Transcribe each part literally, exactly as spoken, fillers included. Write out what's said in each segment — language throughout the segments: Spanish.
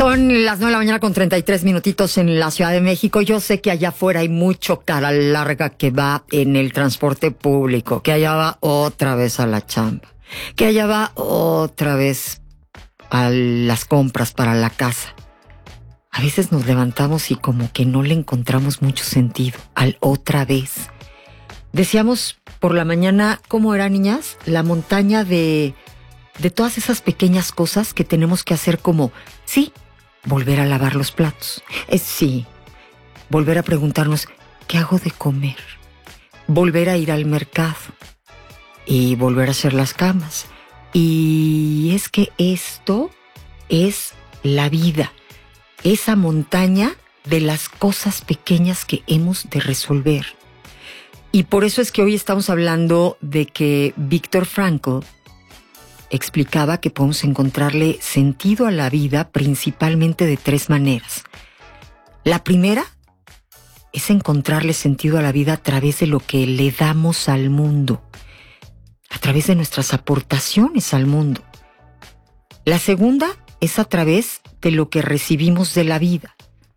Son las nueve de la mañana con treinta y tres minutitos en la Ciudad de México. Yo sé que allá afuera hay mucho cara larga que va en el transporte público, que allá va otra vez a la chamba, que allá va otra vez a las compras para la casa. A veces nos levantamos y como que no le encontramos mucho sentido al otra vez. Decíamos por la mañana, ¿cómo era, niñas? La montaña de... de todas esas pequeñas cosas que tenemos que hacer, como, sí, volver a lavar los platos, es sí, volver a preguntarnos, ¿qué hago de comer? Volver a ir al mercado y volver a hacer las camas. Y es que esto es la vida, esa montaña de las cosas pequeñas que hemos de resolver. Y por eso es que hoy estamos hablando de que Viktor Frankl explicaba que podemos encontrarle sentido a la vida principalmente de tres maneras. La primera es encontrarle sentido a la vida a través de lo que le damos al mundo, a través de nuestras aportaciones al mundo. La segunda es a través de lo que recibimos de la vida.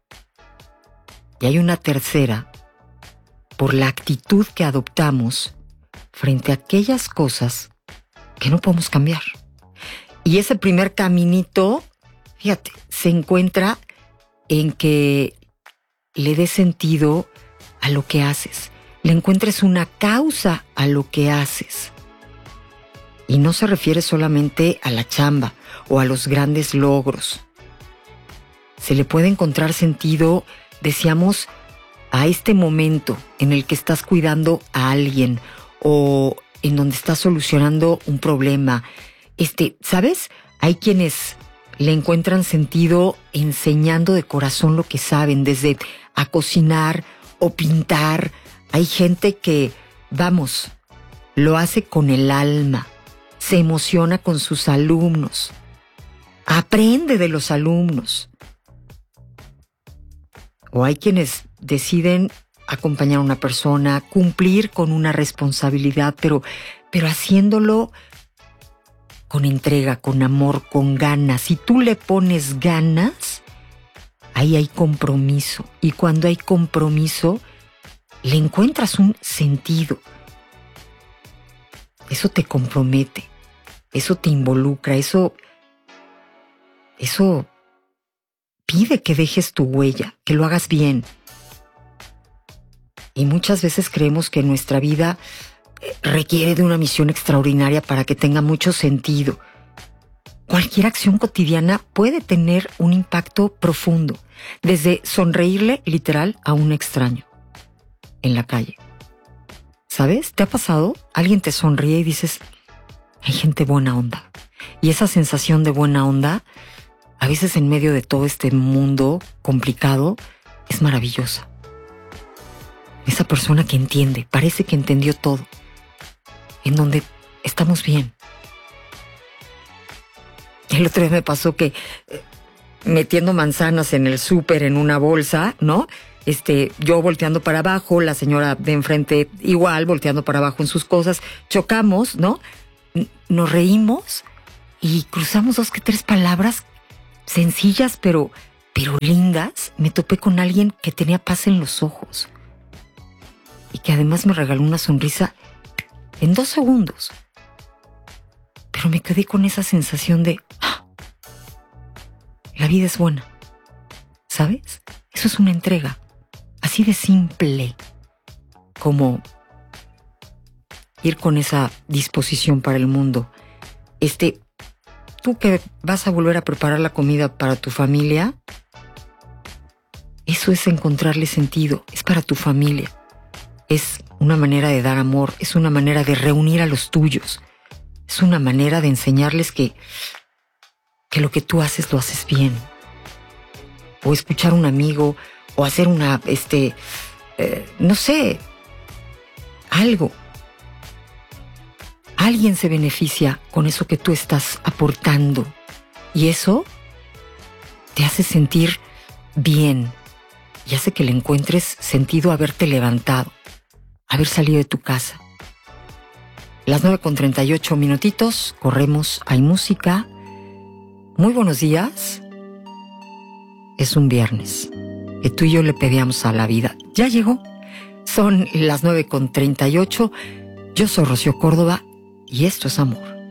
Y hay una tercera, por la actitud que adoptamos frente a aquellas cosas que no podemos cambiar. Y ese primer caminito, fíjate, se encuentra en que le des sentido a lo que haces, le encuentres una causa a lo que haces. Y no se refiere solamente a la chamba o a los grandes logros. Se le puede encontrar sentido, decíamos, a este momento en el que estás cuidando a alguien o en donde estás solucionando un problema. Este, ¿sabes? Hay quienes le encuentran sentido enseñando de corazón lo que saben, desde a cocinar o pintar. Hay gente que, vamos, lo hace con el alma, se emociona con sus alumnos, aprende de los alumnos. O hay quienes deciden acompañar a una persona, cumplir con una responsabilidad, pero, pero haciéndolo con entrega, con amor, con ganas. Si tú le pones ganas, ahí hay compromiso. Y cuando hay compromiso, le encuentras un sentido. Eso te compromete, eso te involucra, eso, eso pide que dejes tu huella, que lo hagas bien. Y muchas veces creemos que nuestra vida requiere de una misión extraordinaria para que tenga mucho sentido. Cualquier acción cotidiana puede tener un impacto profundo, desde sonreírle literal a un extraño en la calle. ¿Sabes? ¿Te ha pasado? Alguien te sonríe y dices, hay gente buena onda. Y esa sensación de buena onda, a veces en medio de todo este mundo complicado, es maravillosa. Esa persona que entiende, parece que entendió todo, en donde estamos bien. El otro día me pasó que eh, metiendo manzanas en el súper en una bolsa, ¿no? Este, yo volteando para abajo, la señora de enfrente igual, volteando para abajo en sus cosas, chocamos, ¿no? N- nos reímos y cruzamos dos que tres palabras sencillas, pero, pero lindas. Me topé con alguien que tenía paz en los ojos y que además me regaló una sonrisa en dos segundos. Pero me quedé con esa sensación de, ¡ah! La vida es buena, ¿sabes? Eso es una entrega, así de simple como ir con esa disposición para el mundo. Este, tú que vas a volver a preparar la comida para tu familia, eso es encontrarle sentido, es para tu familia. Es una manera de dar amor, es una manera de reunir a los tuyos, es una manera de enseñarles que, que lo que tú haces lo haces bien. O escuchar a un amigo, o hacer una, este, eh, no sé, algo. Alguien se beneficia con eso que tú estás aportando y eso te hace sentir bien y hace que le encuentres sentido a haberte levantado, haber salido de tu casa. Las nueve con treinta y ocho minutitos, corremos, hay música. Muy buenos días. es un viernes que tú y yo le pedíamos a la vida. Ya llegó. Son las nueve con treinta y ocho. Yo soy Rocío Córdoba y esto es amor.